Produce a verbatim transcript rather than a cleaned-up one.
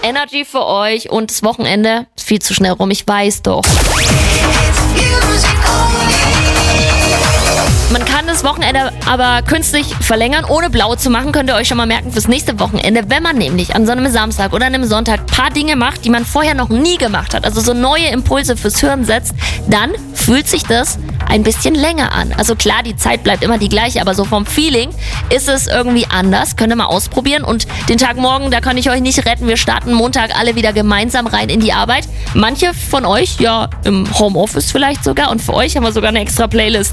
Energy für euch und das Wochenende ist viel zu schnell rum, ich weiß doch. Man kann das Wochenende aber künstlich verlängern, ohne blau zu machen, könnt ihr euch schon mal merken fürs nächste Wochenende. Wenn man nämlich an so einem Samstag oder einem Sonntag ein paar Dinge macht, die man vorher noch nie gemacht hat, also so neue Impulse fürs Hirn setzt, dann fühlt sich das ein bisschen länger an. Also klar, die Zeit bleibt immer die gleiche, aber so vom Feeling ist es irgendwie anders. Könnt ihr mal ausprobieren und den Tag morgen, da kann ich euch nicht retten. Wir starten Montag alle wieder gemeinsam rein in die Arbeit. Manche von euch ja im Homeoffice vielleicht sogar und für euch haben wir sogar eine extra Playlist.